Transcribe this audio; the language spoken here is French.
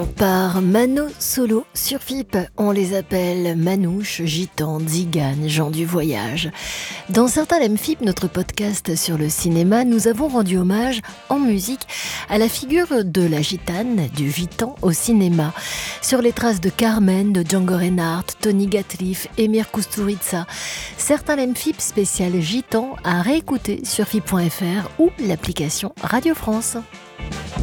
par Mano Solo sur FIP. On les appelle Manouche, Gitane, Zigane, gens du voyage. Dans Certains l'aiment FIP, notre podcast sur le cinéma, nous avons rendu hommage en musique à la figure de la gitane, du gitan au cinéma. Sur les traces de Carmen, de Django Reinhardt, Tony Gatliff, Emir Kusturica. Certains l'aiment FIP spécial gitan à réécouter sur FIP.fr ou l'application Radio France.